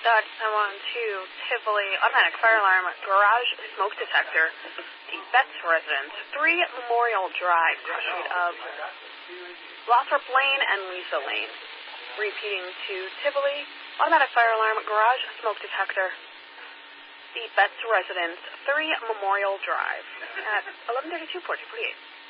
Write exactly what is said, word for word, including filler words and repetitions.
Dodge ten one two, Tivoli, automatic fire alarm, garage smoke detector, the Betts residence, three Memorial Drive, cross street of Lothrop Lane and Lisa Lane. Repeating to Tivoli, automatic fire alarm, garage smoke detector, the Betts residence, three Memorial Drive, at eleven thirty-two, fourteen forty-eight.